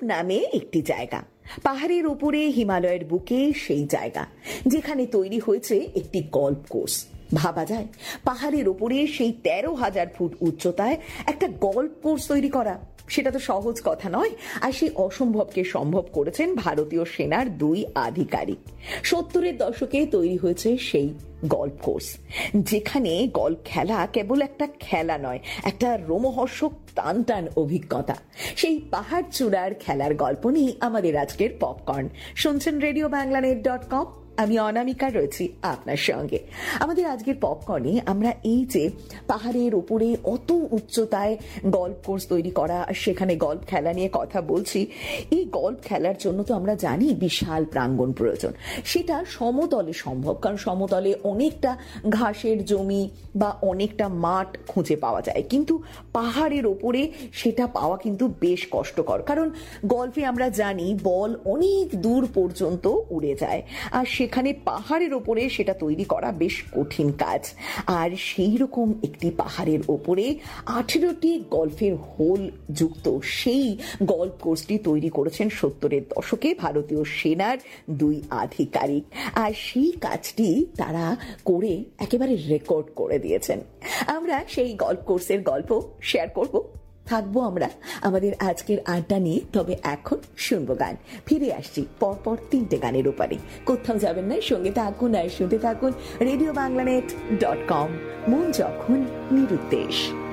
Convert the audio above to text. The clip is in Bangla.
নামে একটি জায়গা, পাহাড়ের উপরে হিমালয়ের বুকে সেই জায়গা যেখানে তৈরি হয়েছে একটি গল্ফ কোর্স। ভাবা যায় পাহাড়ের উপরে সেই 13,000 ফুট উচ্চতায় একটা গল্ফ কোর্স তৈরি করা, সেটা তো সহজ কথা নয়। আর সেই অসম্ভবকে সম্ভব করেছেন ভারতীয় সেনার 2 আধিকারিক। 70-এর দশকে তৈরি হয়েছে সেই গল্ফ কোর্স, যেখানে গল্ফ খেলা কেবল একটা খেলা নয়, একটা রোমহর্ষক টান টান অভিজ্ঞতা। সেই পাহাড় চূড়ার খেলার গল্প নিয়ে আমাদের আজকের পপকর্ন। শুনছেন RadioBanglaNet.com, আমি অনামিকা রয়েছি আপনার সঙ্গে। আমাদের আজকের পপকর্নে আমরা এই যে পাহাড়ের উপরে অত উচ্চতায় গল্ফ কোর্স তৈরি করা, সেখানে গল্ফ খেলা নিয়ে কথা বলছি। এই গল্ফ খেলার জন্য তো আমরা জানি বিশাল প্রাঙ্গণ প্রয়োজন। সেটা সমতলে সম্ভব, কারণ সমতলে অনেকটা ঘাসের জমি বা অনেকটা মাঠ খুঁজে পাওয়া যায়, কিন্তু পাহাড়ের ওপরে সেটা পাওয়া কিন্তু বেশ কষ্টকর। কারণ গল্ফে আমরা জানি বল অনেক দূর পর্যন্ত উড়ে যায়, আর সেখানে পাহাড়ের ওপরে সেটা তৈরি করা বেশ কঠিন কাজ। আর সেই রকম একটি পাহাড়ের ওপরে 18টি গল্ফের হোল যুক্ত সেই গল্ফ কোর্সটি তৈরি করেছেন 70-এর দশকে ভারতীয় সেনার 2 আধিকারিক। আর সেই কাজটি তারা করে একেবারে রেকর্ড করে দিয়েছেন। আমরা সেই গল্ফ কোর্সের গল্প শেয়ার করব, থাকবো আমরা আমাদের আজকের আড্ডা নিয়ে। তবে এখন শুনবো গান, ফিরে আসছি পরপর 3টে গানের উপরে। কোথাও যাবেন না, সঙ্গে থাকুন আর শুনতে থাকুন RadioBanglaNet.com, মন যখন নিরুদ্দেশ।